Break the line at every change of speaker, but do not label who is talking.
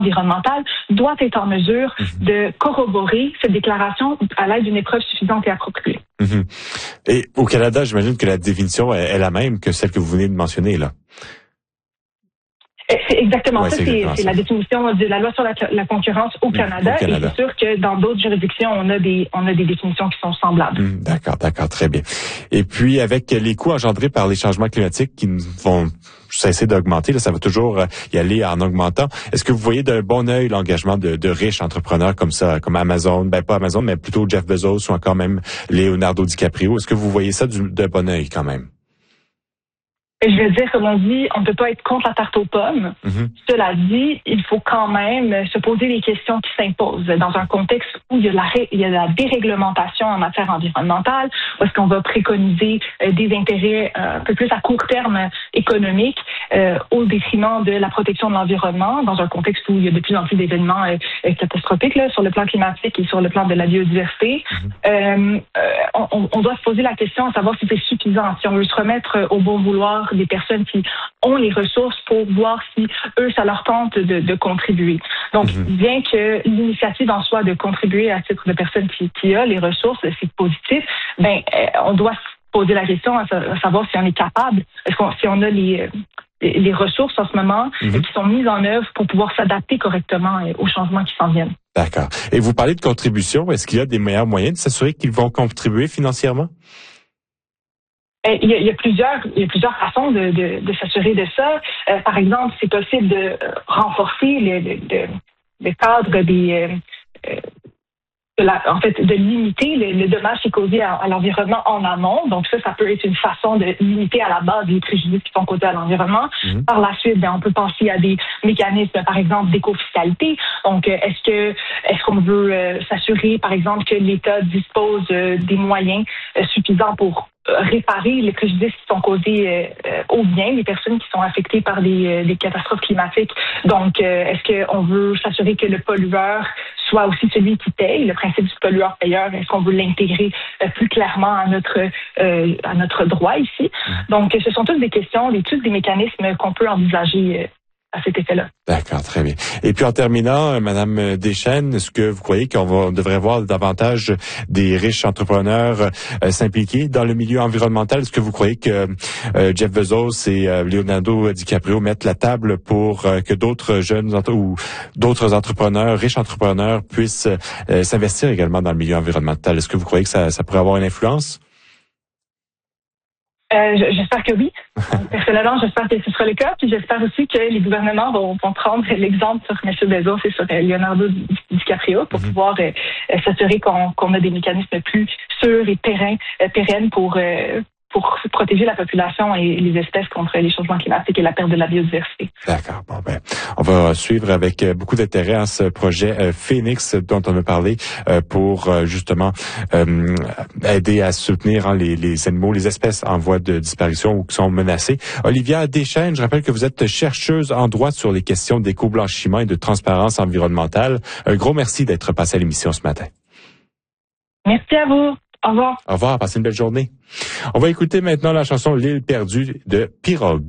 environnementale doit être en mesure de corroborer cette déclaration à l'aide d'une épreuve suffisante et appropriée.
Et au Canada, j'imagine que la définition est la même que celle que vous venez de mentionner, là.
C'est exactement ça,
exactement
c'est la définition de la loi sur la concurrence au Canada. Et c'est sûr que dans d'autres juridictions, on a des définitions qui sont semblables.
D'accord, très bien. Et puis, avec les coûts engendrés par les changements climatiques qui vont cesser d'augmenter, là, ça va toujours y aller en augmentant. Est-ce que vous voyez d'un bon œil l'engagement de riches entrepreneurs comme ça, comme Amazon, pas Amazon, mais plutôt Jeff Bezos ou encore même Leonardo DiCaprio? Est-ce que vous voyez ça d'un bon œil quand même?
Je veux dire, comme on dit, on ne peut pas être contre la tarte aux pommes. Cela dit, il faut quand même se poser les questions qui s'imposent dans un contexte où il y a la déréglementation en matière environnementale, où est-ce qu'on va préconiser des intérêts un peu plus à court terme économiques au détriment de la protection de l'environnement, dans un contexte où il y a de plus en plus d'événements catastrophiques là, sur le plan climatique et sur le plan de la biodiversité. On doit se poser la question à savoir si c'est suffisant, si on veut se remettre au bon vouloir des personnes qui ont les ressources pour voir si eux, ça leur tente de contribuer. Donc, bien que l'initiative en soi de contribuer à titre de personne qui a les ressources, c'est positif, on doit se poser la question à savoir si on est capable, si on a les ressources en ce moment qui sont mises en œuvre pour pouvoir s'adapter correctement aux changements qui s'en viennent.
D'accord. Et vous parlez de contribution. Est-ce qu'il y a des meilleurs moyens de s'assurer qu'ils vont contribuer financièrement?
Il y a plusieurs façons de s'assurer de ça. Par exemple, c'est possible de renforcer le cadre de limiter le dommage qui est causé à l'environnement en amont. Donc ça peut être une façon de limiter à la base les préjudices qui sont causés à l'environnement. Par la suite, on peut penser à des mécanismes, par exemple, d'éco-fiscalité. Donc, est-ce qu'on veut s'assurer, par exemple, que l'État dispose des moyens suffisants pour réparer les préjudices qui sont causés aux biens des personnes qui sont affectées par des catastrophes climatiques. Donc, est-ce qu'on veut s'assurer que le pollueur soit aussi celui qui paye, le principe du pollueur-payeur, est-ce qu'on veut l'intégrer plus clairement à notre droit ici? Donc, ce sont toutes des questions, des mécanismes qu'on peut envisager à cet effet-là.
D'accord, très bien. Et puis en terminant, Madame Deschênes, est-ce que vous croyez qu'on devrait voir davantage des riches entrepreneurs s'impliquer dans le milieu environnemental? Est-ce que vous croyez que Jeff Bezos et Leonardo DiCaprio mettent la table pour que d'autres jeunes ou d'autres entrepreneurs, riches entrepreneurs, puissent s'investir également dans le milieu environnemental? Est-ce que vous croyez que ça pourrait avoir une influence?
J'espère que oui. Personnellement, j'espère que ce sera le cas. Puis j'espère aussi que les gouvernements vont prendre l'exemple sur M. Bezos et sur Leonardo DiCaprio pour pouvoir s'assurer qu'on a des mécanismes plus sûrs et pérennes pour protéger la population et les espèces contre les changements climatiques et la perte de la biodiversité.
D'accord. Bon, on va suivre avec beaucoup d'intérêt ce projet Phoenix dont on a parlé pour justement aider à soutenir les animaux, les espèces en voie de disparition ou qui sont menacées. Olivia Deschênes, je rappelle que vous êtes chercheuse en droit sur les questions d'éco-blanchiment et de transparence environnementale. Un gros merci d'être passé à l'émission ce matin.
Merci à vous. Au revoir.
Au revoir. Passez une belle journée. On va écouter maintenant la chanson L'île perdue de Pirogue.